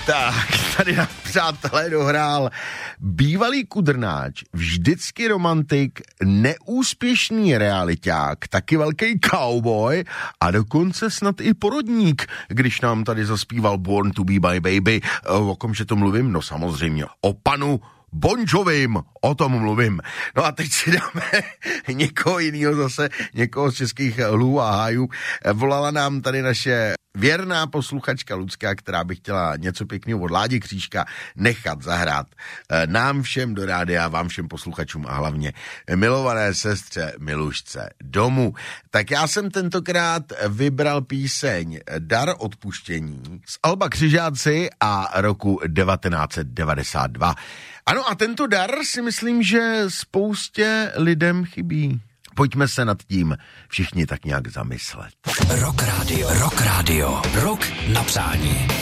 Tak, tady nám, přátelé, dohrál bývalý kudrnáč, vždycky romantik, neúspěšný realiťák, taky velký cowboy a dokonce snad i porodník, když nám tady zaspíval Born to be my baby. O kom, že to mluvím? No samozřejmě o panu Bon Jovim, o tom mluvím. No a teď si dáme někoho jiného zase, někoho z českých lhů a hájů. Volala nám tady naše věrná posluchačka Lucka, která by chtěla něco pěkného od Ládi Křížka nechat zahrát nám všem do rádia, vám všem posluchačům a hlavně milované sestře Milušce domů. Tak já jsem tentokrát vybral píseň Dar odpuštění z alba Křižáci a roku 1992. Ano, a tento dar si myslím, že spoustě lidem chybí. Pojďme se nad tím všichni tak nějak zamyslet. Rock Radio, rock na přání.